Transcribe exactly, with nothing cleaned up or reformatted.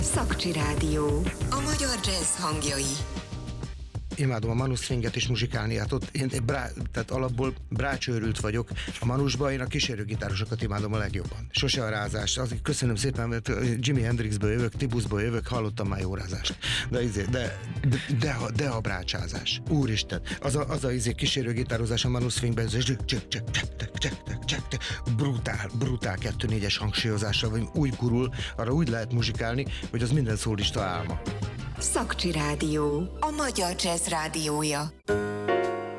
Szakcsi Rádió. A magyar jazz hangjai. Imádom a Manus Swinget is muzsikálni, hát ott én brá, tehát alapból brácsőrült vagyok. A Manusban én a kísérőgitárosokat imádom a legjobban. Sose a rázást. Azért köszönöm szépen, mert Jimi Hendrixből jövök, Tibuszból jövök, hallottam már jó rázást. De, de, de, de, a, de a brácsázás. Úristen, az a, az a izé kísérőgitározás a Manus Swingben, brutál, brutál kettő négyes hangsúlyozással, vagy úgy gurul, arra úgy lehet muzsikálni, hogy az minden szólista álma. Szakcsi Rádió. A magyar jazz rádiója.